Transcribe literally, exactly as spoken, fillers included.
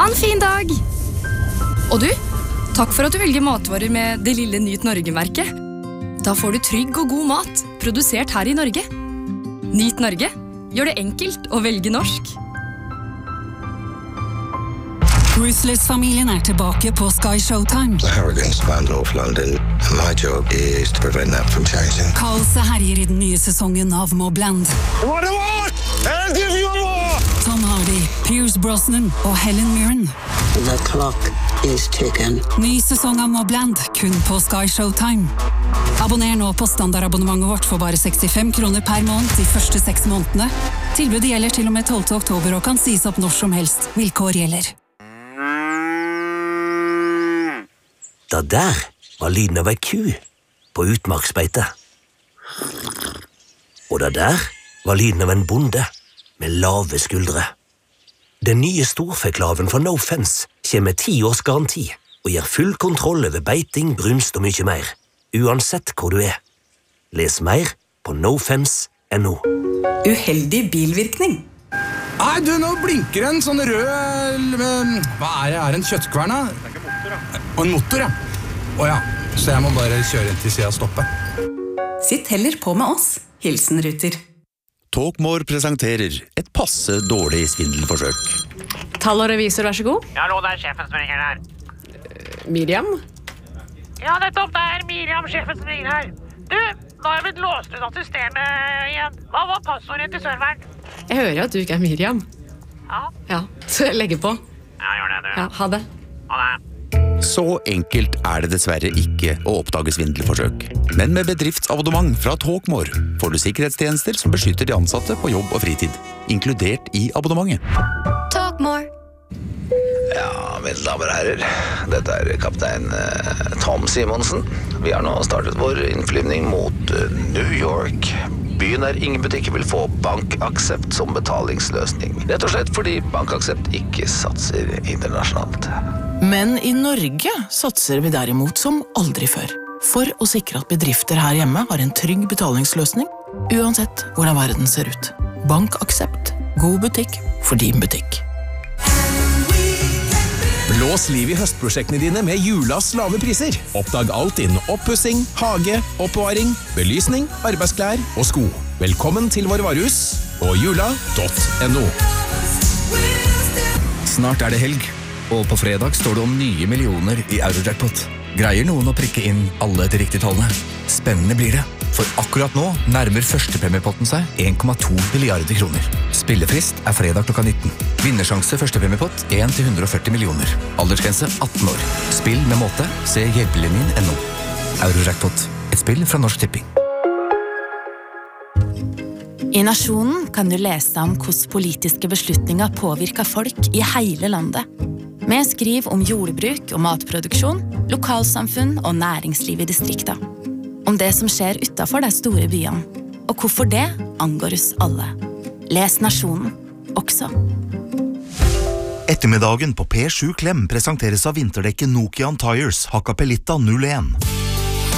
Ha en fin dag! Og du, takk for at du velger matvarer med det lille Nyt Norge-merket. Da får du trygg og god mat, produsert her i Norge. Nyt Norge, gjør det enkelt å velge norsk. Ruthless-familien er tilbake på Sky Showtime. The Harrogans span North London, and my job is to prevent that from changing. Kaoset herjer i den nye sesongen av Mobland. What do you want? I'll give you more! Tom Hardy, Pierce Brosnan og Helen Mirren. The clock is ticking. Ny sesong av Mobland, kun på Sky Showtime. Abonner nå på standardabonnementet vårt for bare sekstifem kroner per måned de første seks månedene. Tilbudet gjelder til og med tolvte oktober og kan sies opp når som helst. Vilkår gjelder. Det der var lyden av ei ku på utmarksbeite. Og det der var lyden av en bonde med lave skuldre. Den nye storfeklaven fra No Fence kommer med ti års garanti og gir full kontroll over beiting, brunst og mye mer, uansett hvor du er. Les mer på nofence punktum no. Uheldig bilvirkning. Nei, du, nå blinker en sånn rød... Hva er det? Er det en kjøttkvern, da? Det er ikke motor, da. Og en motor, ja. Åja, så jeg må bare kjøre inn til siden og stoppe. Sitt heller på med oss. Hilsen Ruter. Talkmore presenterer et passe dårlig svindelforsøk. Tall og revisor, vær så god. Ja, hallo, det er sjefen som ringer her. Uh, Miriam? Ja, nettopp, det er Miriam, sjefen som ringer her. Du, nå har jeg blitt låst ut av systemet igjen. Hva var passordet til serveren? Jeg hører at du ikke er Miriam. Ja. Ja, så jeg legger på. Ja, gjør det, du. Ja, ha det. Ha det. Så enkelt er det dessverre ikke å oppdage svindelforsøk. Men med bedriftsabonnement fra Talkmore får du sikkerhetstjenester som beskytter de ansatte på jobb og fritid, inkludert i abonnementet. Talkmore. Ja, mine damer og herrer, dette er kaptein eh, Tom Simonsen. Vi har nå startet vår innflyvning mot eh, New York. Byen der ingen butikker vil få bankaksept som betalingsløsning. Rett og slett fordi bankaksept ikke satser internasjonalt. Men i Norge satser vi derimot som aldri før. For å sikre at bedrifter her hjemme har en trygg betalingsløsning, uansett hvordan verden ser ut. Bankaksept. God butikk for din butikk. Blås liv i høstprosjektene dine med Julas lave priser. Oppdag alt innen oppussing, hage, oppbevaring, belysning, arbeidsklær og sko. Velkommen til vår varehus på jula punktum no. Snart er det helg, og på fredag står det om nye millioner i Eurojackpot. Greier noen å prikke inn alle de riktige tallene? Spennende blir det, for akkurat nå nærmer førstepremiepotten seg en komma to milliarder kroner. Spillefrist er fredag klokka nitten. Vinnersjanse førstepremiepott en til hundre og førti millioner. Aldersgrense atten år. Spill med måte. Se hjelpelinjen punktum no. Eurojackpot. Et spill fra Norsk Tipping. I Nasjonen kan du lese om hvordan politiske beslutninger påvirker folk i hele landet. Vi skriver om jordbruk og matproduksjon, lokalsamfunn og næringsliv i distrikter. Om det som skjer utenfor de store byene, og hvorfor det angår oss alle. Les Nasjonen, også. Ettermiddagen på P sju Klem presenteres av vinterdekket Nokian Tires Hakkapeliitta null en.